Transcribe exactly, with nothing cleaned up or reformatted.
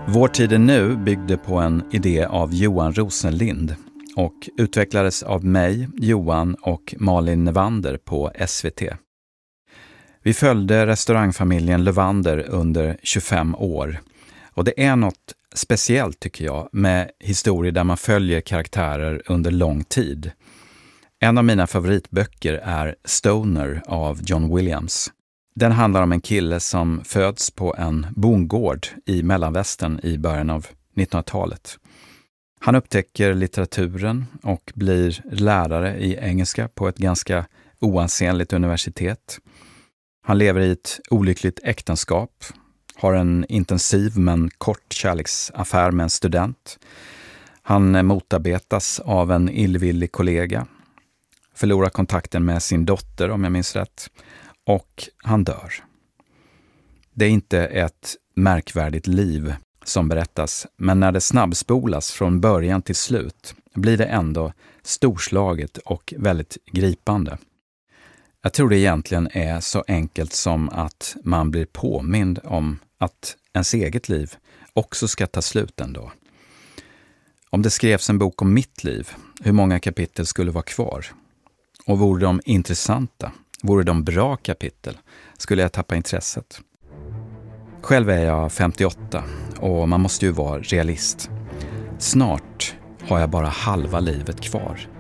Vår tid är nu byggde på en idé av Johan Rosenlind och utvecklades av mig, Johan och Malin Levander på S V T. Vi följde restaurangfamiljen Levander under tjugofem år och det är något speciellt tycker jag med historier där man följer karaktärer under lång tid. En av mina favoritböcker är Stoner av John Williams. Den handlar om en kille som föds på en bondgård i Mellanvästern i början av nittonhundratalet. Han upptäcker litteraturen och blir lärare i engelska på ett ganska oansenligt universitet. Han lever i ett olyckligt äktenskap, har en intensiv men kort kärleksaffär med en student. Han motarbetas av en illvillig kollega, förlorar kontakten med sin dotter om jag minns rätt, och han dör. Det är inte ett märkvärdigt liv som berättas, men när det snabbspolas från början till slut blir det ändå storslaget och väldigt gripande. Jag tror det egentligen är så enkelt som att man blir påmind om att ens eget liv också ska ta slut ändå. Om det skrevs en bok om mitt liv, hur många kapitel skulle vara kvar? Och vore de intressanta, vore de bra kapitel, skulle jag tappa intresset. Själv är jag femtioåtta och man måste ju vara realist. Snart har jag bara halva livet kvar.